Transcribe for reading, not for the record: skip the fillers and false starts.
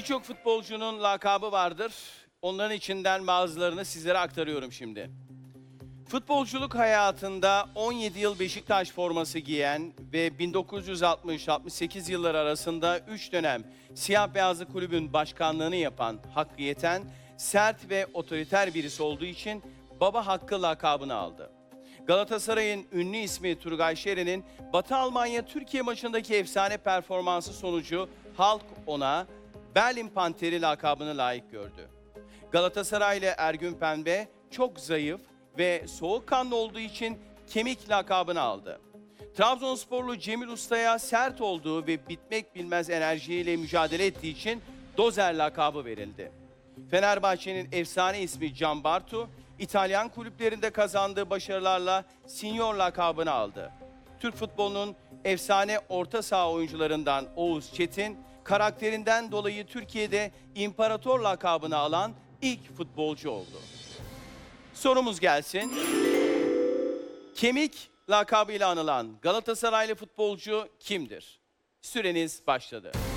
Birçok futbolcunun lakabı vardır. Onların içinden bazılarını sizlere aktarıyorum şimdi. Futbolculuk hayatında 17 yıl Beşiktaş forması giyen ve 1960-68 yılları arasında 3 dönem Siyah Beyazlı Kulübün başkanlığını yapan Hakkı Yeten, sert ve otoriter birisi olduğu için Baba Hakkı lakabını aldı. Galatasaray'ın ünlü ismi Turgay Şeren'in Batı Almanya Türkiye maçındaki efsane performansı sonucu halk ona Berlin Panteri lakabını layık gördü. Galatasaraylı Ergün Pembe çok zayıf ve soğukkanlı olduğu için Kemik lakabını aldı. Trabzonsporlu Cemil Usta'ya sert olduğu ve bitmek bilmez enerjiyle mücadele ettiği için Dozer lakabı verildi. Fenerbahçe'nin efsane ismi Can Bartu, İtalyan kulüplerinde kazandığı başarılarla Signor lakabını aldı. Türk futbolunun efsane orta saha oyuncularından Oğuz Çetin, karakterinden dolayı Türkiye'de İmparator lakabını alan ilk futbolcu oldu. Sorumuz gelsin. Kemik lakabıyla anılan Galatasaraylı futbolcu kimdir? Süreniz başladı.